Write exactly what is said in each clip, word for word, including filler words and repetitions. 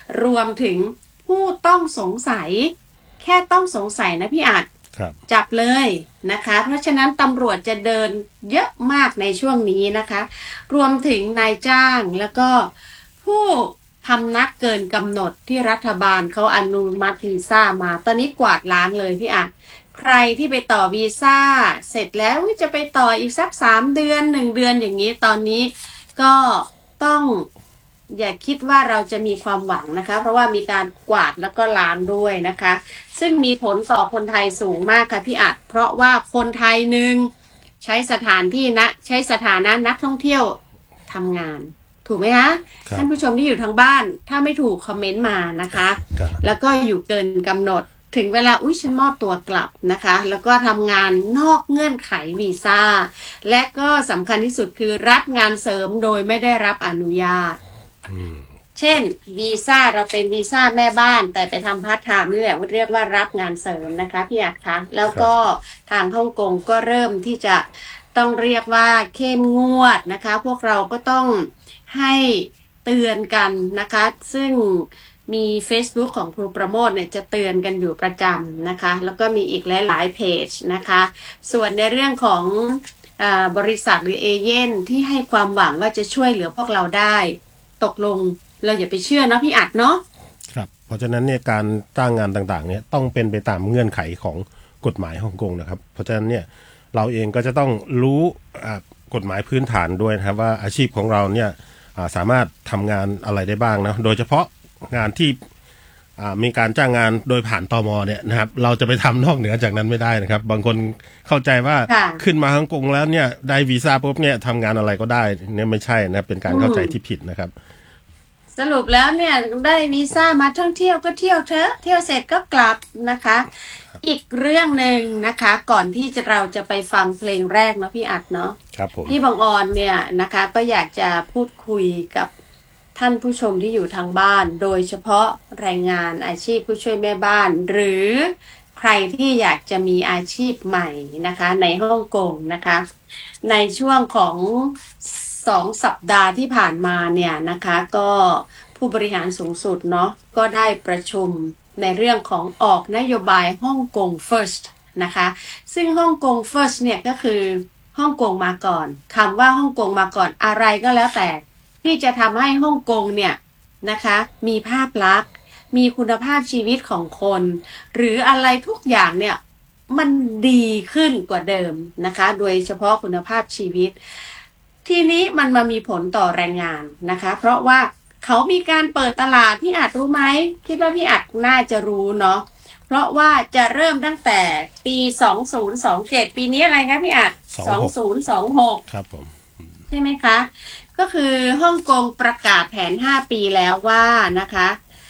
รวมถึงผู้ต้องสงสัยแค่ต้องสงสัยนะพี่อาจจับเลยนะคะเพราะฉะนั้นตำรวจจะเดินเยอะมากในช่วงนี้นะคะรวมถึงนายจ้างแล้วก็ผู้พำนักเกินกำหนดที่รัฐบาลเขาอนุมัติวีซ่ามาตอนนี้กวาดล้างเลยพี่อาจใครที่ไปต่อวีซ่าเสร็จแล้วจะไปต่ออีกสักสามเดือนหนึ่งเดือนอย่างนี้ตอนนี้ก็ต้องอย่าคิดว่าเราจะมีความหวังนะคะเพราะว่ามีการกวาดแล้วก็ล้างด้วยนะคะซึ่งมีผลต่อคนไทยสูงมากค่ะพี่อัดเพราะว่าคนไทยหนึ่งใช้สถานที่นะใช้สถานะนักท่องเที่ยวทำงานถูกไหมคะท่านผู้ชมที่อยู่ทางบ้านถ้าไม่ถูกคอมเมนต์มานะคะแล้วก็อยู่เกินกำหนดถึงเวลาอุ้ยฉันมอบตัวกลับนะคะแล้วก็ทำงานนอกเงื่อนไขวีซ่าและก็สำคัญที่สุดคือรับงานเสริมโดยไม่ได้รับอนุญาตเช่นวีซ่าเราเป็นวีซ่าแม่บ้านแต่ไปทำพาร์ทไทม์นี่แหละเรียกว่ารับงานเสริมนะคะพี่อัดคะแล้วก็ทางฮ่องกงก็เริ่มที่จะต้องเรียกว่าเข้มงวดนะคะพวกเราก็ต้องให้เตือนกันนะคะซึ่งมี Facebook ของครูประโมทเนี่ยจะเตือนกันอยู่ประจำนะคะแล้วก็มีอีกหลายๆเพจนะคะส่วนในเรื่องของอ่าบริษัทหรือเอเย่นที่ให้ความหวังว่าจะช่วยเหลือพวกเราได้ตกลงเราอย่าไปเชื่อเนาะพี่อัดเนาะครับเพราะฉะนั้นเนี่ยการจ้างงานต่างๆเนี่ยต้องเป็นไปตามเงื่อนไขของกฎหมายฮ่องกงนะครับเพราะฉะนั้นเนี่ยเราเองก็จะต้องรู้กฎหมายพื้นฐานด้วยนะครับว่าอาชีพของเราเนี่ยสามารถทำงานอะไรได้บ้างนะโดยเฉพาะงานที่มีการจ้างงานโดยผ่านตม.เนี่ยนะครับเราจะไปทำนอกเหนือจากนั้นไม่ได้นะครับบางคนเข้าใจว่าขึ้นมาฮ่องกงแล้วเนี่ยได้วีซ่าปุ๊บเนี่ยทำงานอะไรก็ได้เนี่ยไม่ใช่นะเป็นการเข้าใจที่ผิดนะครับสรุปแล้วเนี่ยได้วีซ่ามาท่องเที่ยวก็เที่ยวเถอะเที่ยวเสร็จก็กลับนะคะอีกเรื่องหนึ่งนะคะก่อนที่จะเราจะไปฟังเพลงแรกเนาะพี่อัดเนาะครับผมพี่บังออนเนี่ยนะคะก็อยากจะพูดคุยกับท่านผู้ชมที่อยู่ทางบ้านโดยเฉพาะแรงงานอาชีพผู้ช่วยแม่บ้านหรือใครที่อยากจะมีอาชีพใหม่นะคะในฮ่องกงนะคะในช่วงของสองสัปดาห์ที่ผ่านมาเนี่ยนะคะก็ผู้บริหารสูงสุดเนาะก็ได้ประชุมในเรื่องของออกนโยบายฮ่องกง first นะคะซึ่งฮ่องกง first เนี่ยก็คือฮ่องกงมาก่อนคำว่าฮ่องกงมาก่อนอะไรก็แล้วแต่ที่จะทำให้ฮ่องกงเนี่ยนะคะมีภาพลักษณ์มีคุณภาพชีวิตของคนหรืออะไรทุกอย่างเนี่ยมันดีขึ้นกว่าเดิมนะคะโดยเฉพาะคุณภาพชีวิตทีนี้มันมามีผลต่อแรงงานนะคะเพราะว่าเขามีการเปิดตลาดพี่อาจรู้ไหมคิดว่าพี่อาจน่าจะรู้เนาะเพราะว่าจะเริ่มตั้งแต่ปีสองพันยี่สิบเจ็ดปีนี้อะไรคะพี่อาจสองพันยี่สิบหกครับผมใช่ไหมคะก็คือฮ่องกงประกาศแผนห้าปีแล้วว่านะคะ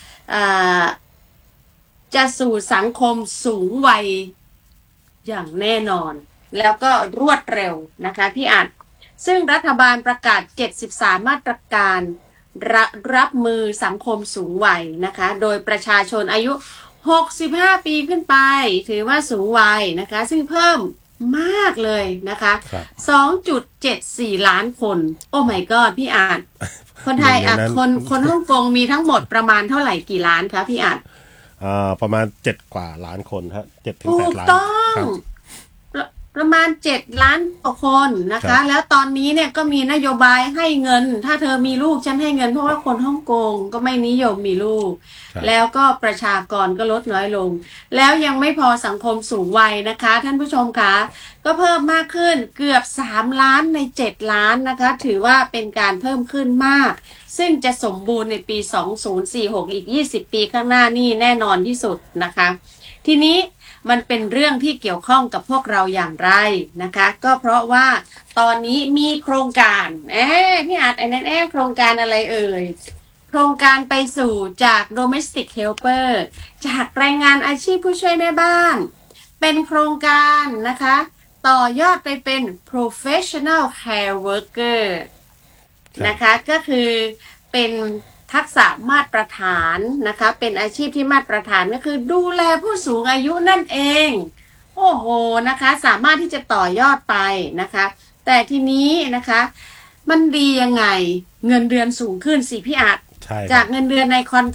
จะสู่สังคมสูงวัยอย่างแน่นอนแล้วก็รวดเร็วนะคะพี่อัดซึ่งรัฐบาลประกาศเจ็ดสิบสามมาตรการรับรับมือสังคมสูงวัยนะคะโดยประชาชนอายุหกสิบห้าปีขึ้นไปถือว่าสูงวัยนะคะซึ่งเพิ่มมากเลยนะคะ สองจุดเจ็ดสี่ ล้านคนโอ้ my god พี่อาจคนไทยอ่ะคนคนฮ่องกงมีทั้งหมดประมาณเท่าไหร่กี่ล้านคะพี่อาจอ่าประมาณเจ็ดกว่าล้านคนฮะ เจ็ดถึงแปด ล้านถูกต้องประมาณเจ็ดล้านกว่าคนนะคะแล้วตอนนี้เนี่ยก็มีนโยบายให้เงินถ้าเธอมีลูกฉันให้เงินเพราะว่าคนฮ่องกงก็ไม่นิยมมีลูกแล้วก็ประชากรก็ลดน้อยลงแล้วยังไม่พอสังคมสูงวัยนะคะท่านผู้ชมคะก็เพิ่มมากขึ้นเกือบสามล้านในเจ็ดล้านนะคะถือว่าเป็นการเพิ่มขึ้นมากซึ่งจะสมบูรณ์ในปีสองพันสี่สิบหกอีกยี่สิบปีข้างหน้านี่แน่นอนที่สุดนะคะทีนี้มันเป็นเรื่องที่เกี่ยวข้องกับพวกเราอย่างไรนะคะก็เพราะว่าตอนนี้มีโครงการเอ๊ะพี่อาจไอ้นั่นเอ๊ะโครงการอะไรเอ่ยโครงการไปสู่จาก domestic helper จากแรงงานอาชีพผู้ช่วยแม่บ้านเป็นโครงการนะคะต่อยอดไปเป็น professional care worker นะคะก็คือเป็นทักษะมาตรฐานนะคะเป็นอาชีพที่มาตรฐานก็คือดูแลผู้สูงอายุนั่นเองโอ้โหนะคะสามารถที่จะต่อยอดไปนะคะแต่ทีนี้นะคะมันดียังไงเงินเดือนสูงขึ้นสิพี่อาจจากเงินเดือนในคอน